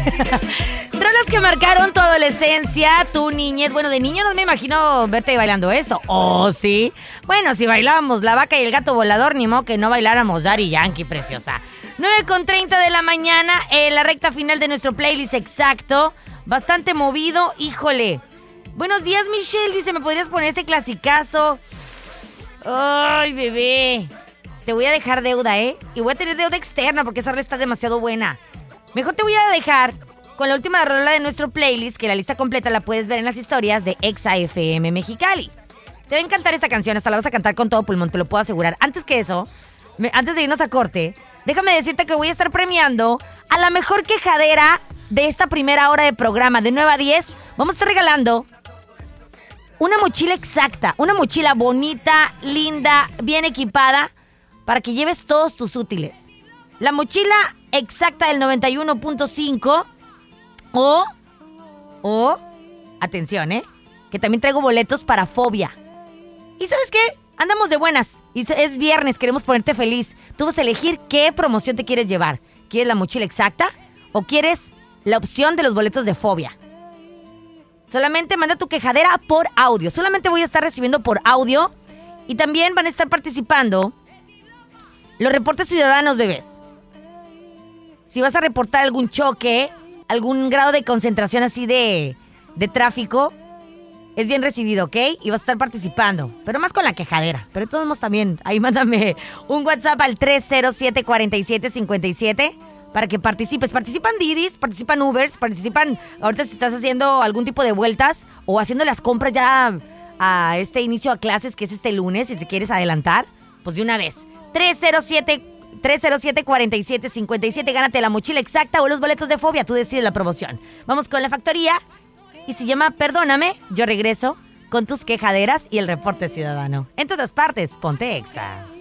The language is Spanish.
Rolas que marcaron tu adolescencia, tu niñez. Bueno, de niño no me imagino verte bailando esto. ¿Oh, sí? Bueno, si bailábamos La Vaca y el Gato Volador, ni modo que no bailáramos Daddy Yankee, preciosa. 9:30 de la mañana, la recta final de nuestro playlist exacto. Bastante movido, híjole. Buenos días, Michelle. Dice, ¿me podrías poner este clasicazo? Ay, bebé. Te voy a dejar deuda, ¿eh? Y voy a tener deuda externa porque esa rola está demasiado buena. Mejor te voy a dejar con la última rola de nuestro playlist, que la lista completa la puedes ver en las historias de Exa FM Mexicali. Te va a encantar esta canción, hasta la vas a cantar con todo pulmón, te lo puedo asegurar. Antes que eso, antes de irnos a corte, déjame decirte que voy a estar premiando a la mejor quejadera de esta primera hora de programa, de 9 a 10. Vamos a estar regalando una mochila exacta, una mochila bonita, linda, bien equipada, para que lleves todos tus útiles. La mochila exacta del 91.5 o, atención, que también traigo boletos para Fobia. ¿Y sabes qué? Andamos de buenas. Y es viernes, queremos ponerte feliz. Tú vas a elegir qué promoción te quieres llevar. ¿Quieres la mochila exacta o quieres la opción de los boletos de Fobia? Solamente manda tu quejadera por audio. Solamente voy a estar recibiendo por audio. Y también van a estar participando los reportes ciudadanos, bebés. Si vas a reportar algún choque, algún grado de concentración así de tráfico, es bien recibido, ¿ok? Y vas a estar participando, pero más con la quejadera. Pero de todos modos también, ahí mándame un WhatsApp al 307-4757 para que participes. Participan Didis, participan Ubers, participan... Ahorita si estás haciendo algún tipo de vueltas o haciendo las compras ya a este inicio a clases, que es este lunes, si te quieres adelantar, pues de una vez. 307-4757, gánate la mochila exacta o los boletos de Fobia, tú decides la promoción. Vamos con la factoría y se llama Perdóname, yo regreso con tus quejaderas y el reporte ciudadano. En todas partes, ponte Exa.